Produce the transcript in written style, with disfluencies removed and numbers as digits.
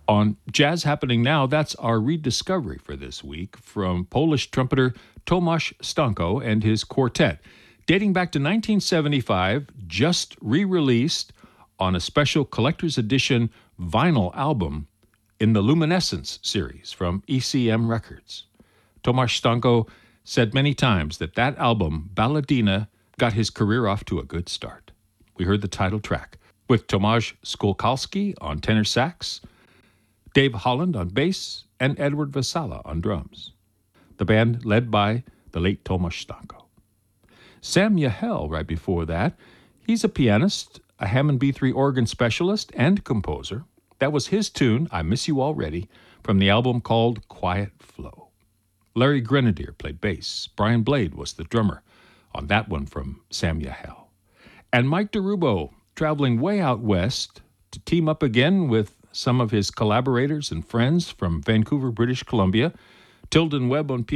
On Jazz Happening Now, that's our rediscovery for this week from Polish trumpeter Tomasz Stanko and his quartet, dating back to 1975, just re-released on a special collector's edition vinyl album in the Luminescence series from ECM Records. Tomasz Stanko said many times that album, Balladina, got his career off to a good start. We heard the title track with Tomasz Skolkalski on tenor sax, Dave Holland on bass, and Edward Vasala on drums. The band led by the late Tomasz Stanko. Sam Yahel, right before that, he's a pianist, a Hammond B3 organ specialist, and composer. That was his tune, I Miss You Already, from the album called Quiet Flow. Larry Grenadier played bass. Brian Blade was the drummer on that one from Sam Yahel. And Mike DeRubo, traveling way out west to team up again with some of his collaborators and friends from Vancouver, British Columbia, Tilden Webb on piano,